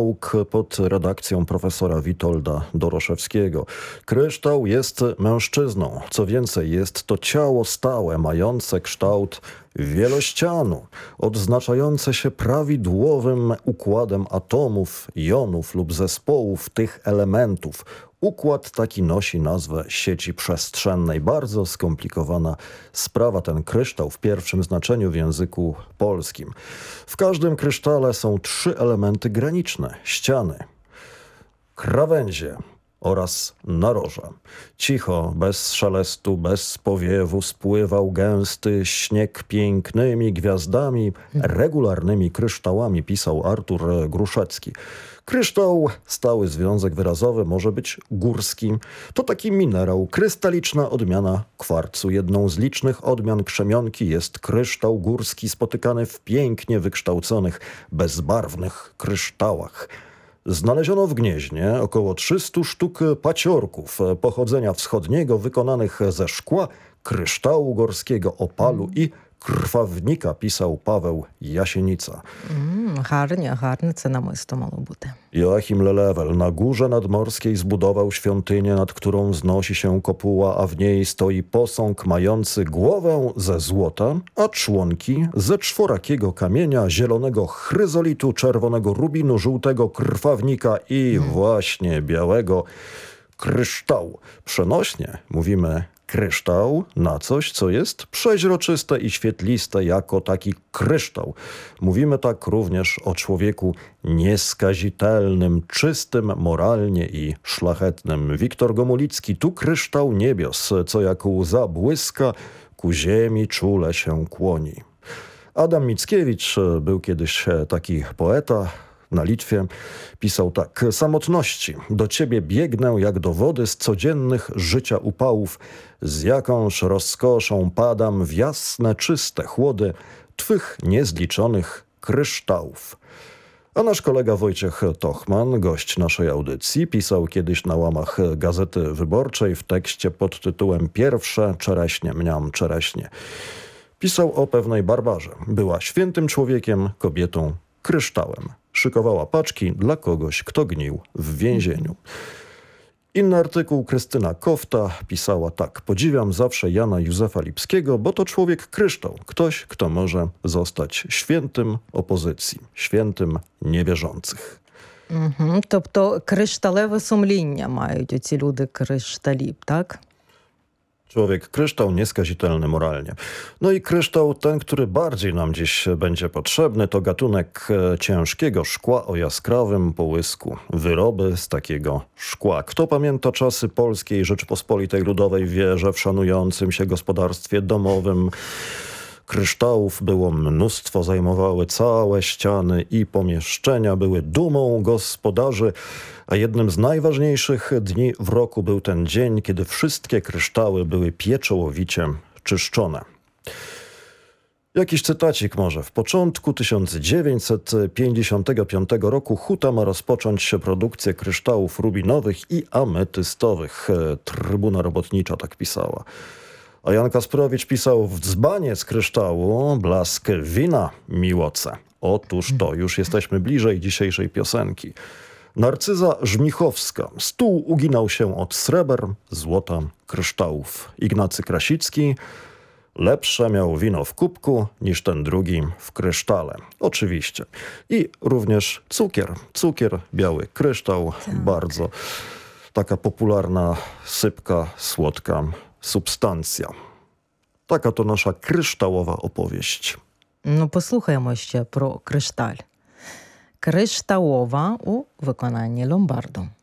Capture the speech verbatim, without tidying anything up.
Nauk pod redakcją profesora Witolda Doroszewskiego. Kryształ jest mężczyzną. Co więcej, jest to ciało stałe, mające kształt wielościanu, odznaczające się prawidłowym układem atomów, jonów lub zespołów tych elementów. Układ taki nosi nazwę sieci przestrzennej. Bardzo skomplikowana sprawa, ten kryształ w pierwszym znaczeniu w języku polskim. W każdym krysztale są trzy elementy graniczne: ściany, krawędzie oraz naroża. Cicho, bez szelestu, bez powiewu spływał gęsty śnieg pięknymi gwiazdami, regularnymi kryształami, pisał Artur Gruszecki. Kryształ, stały związek wyrazowy, może być górski. To taki minerał, krystaliczna odmiana kwarcu. Jedną z licznych odmian krzemionki jest kryształ górski, spotykany w pięknie wykształconych, bezbarwnych kryształach. Znaleziono w Gnieźnie około trzystu sztuk paciorków pochodzenia wschodniego, wykonanych ze szkła, kryształu górskiego, opalu i krwawnika, pisał Paweł Jasienica. Mm, гарне, гарне це намисто мало бути. Joachim Lelewel na górze nadmorskiej zbudował świątynię, nad którą wznosi się kopuła, a w niej stoi posąg mający głowę ze złota, a członki ze czworakiego kamienia, zielonego chryzolitu, czerwonego rubinu, żółtego krwawnika i hmm. właśnie białego kryształu. Przenośnie mówimy kryształ na coś, co jest przeźroczyste i świetliste, jako taki kryształ. Mówimy tak również o człowieku nieskazitelnym, czystym moralnie i szlachetnym. Wiktor Gomulicki: tu kryształ niebios, co jak łza błyska, ku ziemi czule się kłoni. Adam Mickiewicz był kiedyś taki poeta. Na Litwie pisał tak: samotności, do ciebie biegnę jak do wody z codziennych życia upałów, z jakąż rozkoszą padam w jasne, czyste chłody twych niezliczonych kryształów. A nasz kolega Wojciech Tochman, gość naszej audycji, pisał kiedyś na łamach Gazety Wyborczej w tekście pod tytułem Pierwsze czereśnie, mniam czereśnie. Pisał o pewnej Barbarze. Była świętym człowiekiem, kobietą, kryształem. Szykowała paczki dla kogoś, kto gnił w więzieniu. Inny artykuł, Krystyna Kofta, pisała tak: podziwiam zawsze Jana Józefa Lipskiego, bo to człowiek kryształ. Ktoś, kto może zostać świętym opozycji, świętym niewierzących. Угу. Тобто кришталеве сумління мають оці люди кришталів, так? Człowiek kryształ, nieskazitelny moralnie. No i kryształ, ten, który bardziej nam dziś będzie potrzebny, to gatunek ciężkiego szkła o jaskrawym połysku. Wyroby z takiego szkła. Kto pamięta czasy Polskiej Rzeczypospolitej Ludowej, wie, że w szanującym się gospodarstwie domowym kryształów było mnóstwo, zajmowały całe ściany i pomieszczenia, były dumą gospodarzy, a jednym z najważniejszych dni w roku był ten dzień, kiedy wszystkie kryształy były pieczołowicie czyszczone. Jakiś cytacik może. W początku tysiąc dziewięćset pięćdziesiątego piątego roku Huta ma rozpocząć się produkcję kryształów rubinowych i ametystowych. Trybuna Robotnicza tak pisała. A Jan Kasprowicz pisał: w dzbanie z kryształu blask wina miłoce. Otóż to, już jesteśmy bliżej dzisiejszej piosenki. Narcyza Żmichowska. Stół uginał się od sreber, złota, kryształów. Ignacy Krasicki. Lepsze miał wino w kubku niż ten drugi w krysztale. Oczywiście. I również cukier. Cukier, biały kryształ. Tak. Bardzo taka popularna, sypka, słodka substancja. Така то наша kryształowa opowieść. Ну, послухаємо ще про кришталь. Кришталова у виконанні Ломбарду.